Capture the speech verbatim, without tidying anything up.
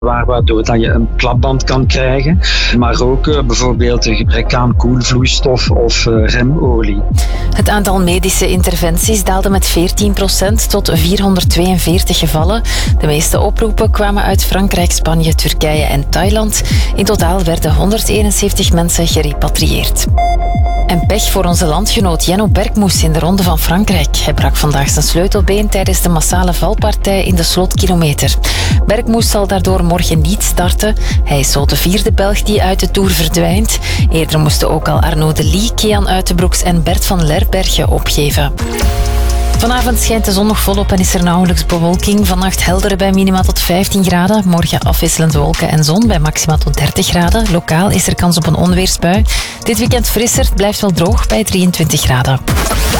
waardoor dat je een klapband kan krijgen. Maar ook uh, bijvoorbeeld een gebrek aan koelvloeistof of uh, remolie. Het aantal medische interventies daalde met veertien procent tot vierhonderdtweeënveertig gevallen. De meeste oproepen kwamen uit Frankrijk, Spanje, Turkije en Thailand. In totaal werden honderdeenenzeventig mensen gerepatrieerd. En pech voor onze landgenoot Jenno Berkmoes in de Ronde van Frankrijk. Hij brak vandaag zijn sleutelbeen tijdens de massale valpartij in de slotkilometer. Berkmoes zal daardoor morgen niet starten. Hij is zo de vierde Belg die uit de Tour verdwijnt. Eerder moesten ook al Arnaud de Lie, Kian Uitenbroeks en Bert van Lerberghe opgeven. Vanavond schijnt de zon nog volop en is er nauwelijks bewolking. Vannacht helder bij minima tot vijftien graden. Morgen afwisselend wolken en zon bij maxima tot dertig graden. Lokaal is er kans op een onweersbui. Dit weekend frisser, het blijft wel droog bij drieëntwintig graden.